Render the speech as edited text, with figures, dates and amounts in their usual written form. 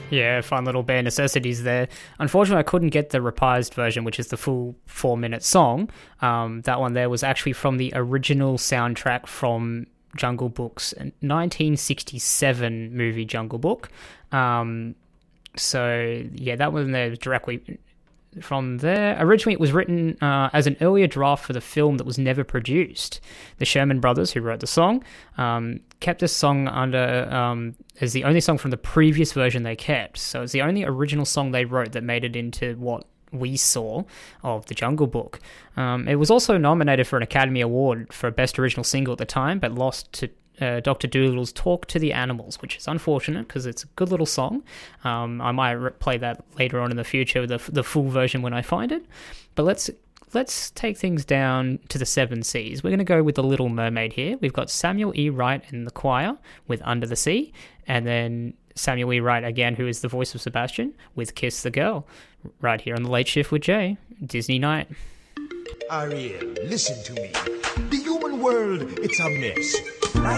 Yeah, fun little bare necessities there. Unfortunately, I couldn't get the reprised version, which is the full 4-minute song. That one there was actually from the original soundtrack from Jungle Book's 1967 movie Jungle Book. So, yeah, that one there was directly from there. Originally, it was written as an earlier draft for the film that was never produced. The Sherman Brothers, who wrote the song, kept this song under as the only song from the previous version they kept. So it's the only original song they wrote that made it into what we saw of the Jungle Book. It was also nominated for an Academy Award for Best Original Single at the time, but lost to Dr. Doolittle's Talk to the Animals, which is unfortunate because it's a good little song. I might play that later on in the future, the full version when I find it. But let's take things down to the 7 Seas. We're going to go with The Little Mermaid here. We've got Samuel E. Wright in the choir with Under the Sea, and then Samuel E. Wright again, who is the voice of Sebastian, with Kiss the Girl, right here on The Late Shift with Jay, Disney Night. Ariel, listen to me. The human world, it's a mess.